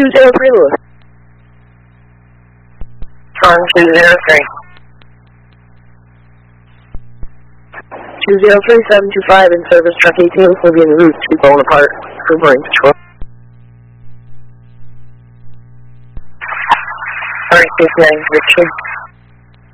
203 Lewis. Firm 203. 203-725 in service, truck 18 will be en route to be blown apart for Marine Patrol. 36 Richard.